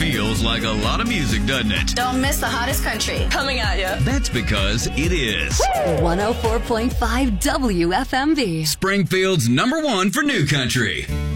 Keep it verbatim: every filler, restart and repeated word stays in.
Feels like a lot of music, doesn't it? Don't miss the hottest country coming at you. That's because it is one oh four point five W F M V. Springfield's number one for new country.